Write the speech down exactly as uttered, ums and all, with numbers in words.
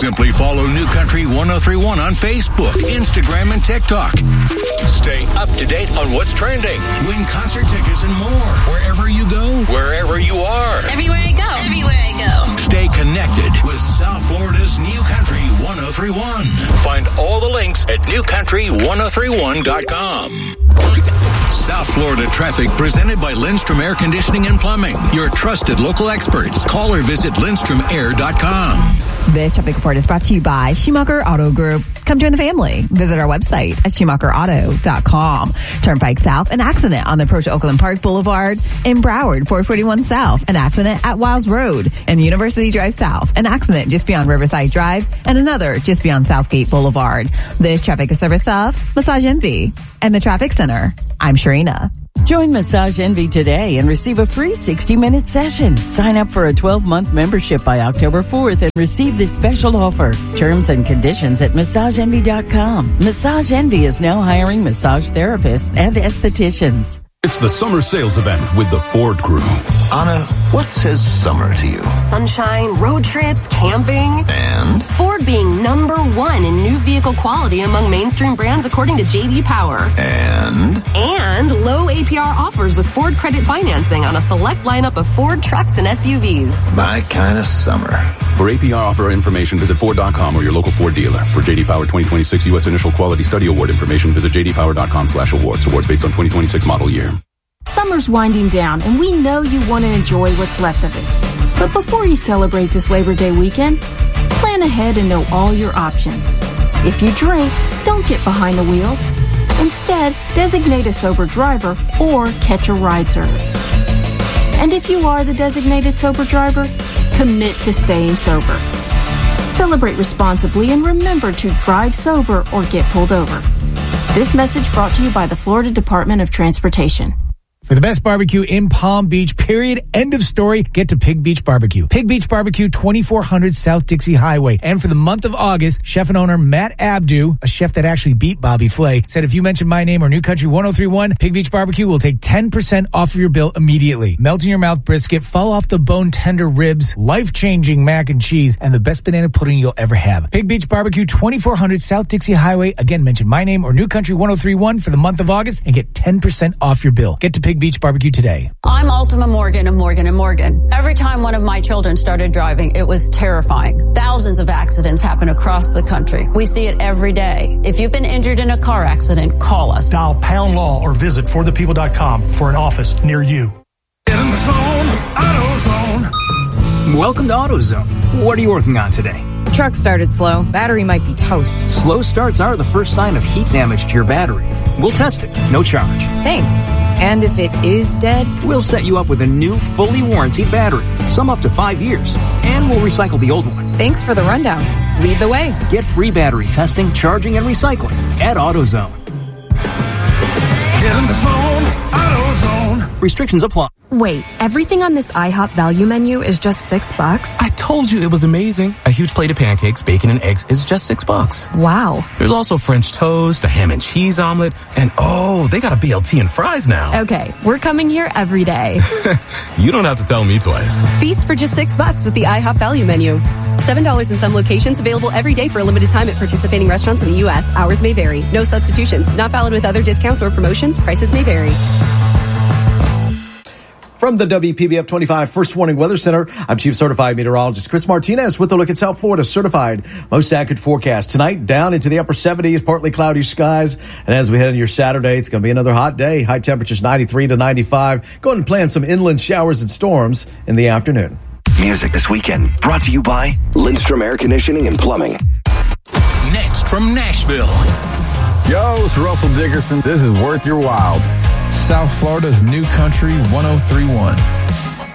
Simply follow New Country ten thirty-one on Facebook, Instagram, and TikTok. Stay up to date on what's trending. Win concert tickets and more. Wherever you go, wherever you are. Everywhere I go. Everywhere I go. Stay connected with South Florida's New Country ten thirty-one. Find all the links at new country ten thirty-one dot com. South Florida traffic presented by Lindstrom Air Conditioning and Plumbing. Your trusted local experts. Call or visit lindstrom air dot com. This traffic report is brought to you by Schumacher Auto Group. Come join the family. Visit our website at schumacher auto dot com. Turnpike South, an accident on the approach to Oakland Park Boulevard. In Broward, four forty-one South, an accident at Wiles Road. And University Drive South, an accident just beyond Riverside Drive. And another just beyond Southgate Boulevard. This traffic is service of Massage Envy and the Traffic Center. I'm Sharina. Join Massage Envy today and receive a free sixty-minute session. Sign up for a twelve-month membership by October fourth and receive this special offer. Terms and conditions at massage envy dot com. Massage Envy is now hiring massage therapists and estheticians. It's the summer sales event with the Ford Crew. Anna, what says summer to you? Sunshine, road trips, camping. And? Ford being number one in new vehicle quality among mainstream brands according to J D Power. And? And low A P R offers with Ford credit financing on a select lineup of Ford trucks and S U Vs. My kind of summer. For A P R offer information, visit Ford dot com or your local Ford dealer. For J D Power twenty twenty-six U S Initial Quality Study Award information, visit j d power dot com slash awards. Awards based on twenty twenty-six model year. Summer's winding down, and we know you want to enjoy what's left of it. But before you celebrate this Labor Day weekend, plan ahead and know all your options. If you drink, don't get behind the wheel. Instead, designate a sober driver or catch a ride service. And if you are the designated sober driver, commit to staying sober. Celebrate responsibly and remember to drive sober or get pulled over. This message brought to you by the Florida Department of Transportation. For the best barbecue in Palm Beach, period, end of story, get to Pig Beach Barbecue. Pig Beach Barbecue, twenty-four hundred South Dixie Highway. And for the month of August, chef and owner Matt Abdu, a chef that actually beat Bobby Flay, said if you mention my name or New Country ten thirty-one, Pig Beach Barbecue will take ten percent off of your bill immediately. Melt in your mouth brisket, fall off the bone tender ribs, life-changing mac and cheese, and the best banana pudding you'll ever have. Pig Beach Barbecue, twenty-four hundred South Dixie Highway. Again, mention my name or New Country ten thirty-one for the month of August and get ten percent off your bill. Get to Pig Beach Barbecue today. I'm Ultima Morgan of Morgan and Morgan. Every time one of my children started driving, it was terrifying. Thousands of accidents happen across the country. We see it every day. If you've been injured in a car accident, call us. Dial pound law or visit for the people dot com for an office near you. Get in the zone, AutoZone. Welcome to AutoZone. What are you working on today? Truck started slow. Battery might be toast. Slow starts are the first sign of heat damage to your battery. We'll test it. No charge. Thanks. And if it is dead? We'll set you up with a new, fully warranted battery. Some up to five years. And we'll recycle the old one. Thanks for the rundown. Lead the way. Get free battery testing, charging, and recycling at AutoZone. Get in the zone, AutoZone. Restrictions apply. Wait, everything on this IHOP value menu is just six bucks? I told you it was amazing. A huge plate of pancakes, bacon, and eggs is just six bucks. Wow. There's also French toast, a ham and cheese omelet, and oh, they got a B L T and fries now. Okay, we're coming here every day. You don't have to tell me twice. Feast for just six bucks with the IHOP value menu. Seven dollars in some locations, available every day for a limited time at participating restaurants in the U S. Hours may vary. No substitutions. Not valid with other discounts or promotions. Prices may vary. From the W P B F twenty-five First Warning Weather Center, I'm Chief Certified Meteorologist Chris Martinez with a look at South Florida's certified most accurate forecast. Tonight, down into the upper seventies, partly cloudy skies. And as we head into your Saturday, it's going to be another hot day. High temperatures ninety-three to ninety-five. Go ahead and plan some inland showers and storms in the afternoon. Music this weekend brought to you by Lindstrom Air Conditioning and Plumbing. Next from Nashville. Yo, it's Russell Dickerson. This is Worth Your While. South Florida's New Country ten thirty-one.